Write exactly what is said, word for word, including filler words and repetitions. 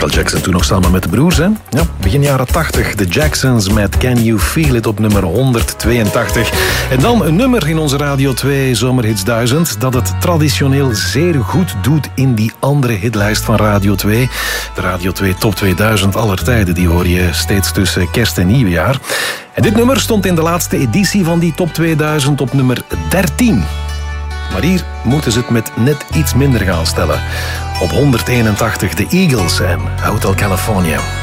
Michael Jackson toen nog samen met de broers, hè? Ja, begin jaren tachtig, de Jacksons met Can You Feel It op nummer honderdtweeëntachtig. En dan een nummer in onze Radio twee Zomerhits duizend dat het traditioneel zeer goed doet in die andere hitlijst van Radio twee. De Radio twee Top tweeduizend aller tijden, die hoor je steeds tussen kerst en nieuwjaar. En dit nummer stond in de laatste editie van die Top tweeduizend op nummer dertien. Maar hier moeten ze het met net iets minder gaan stellen. Op honderdeenentachtig de Eagles en Hotel California.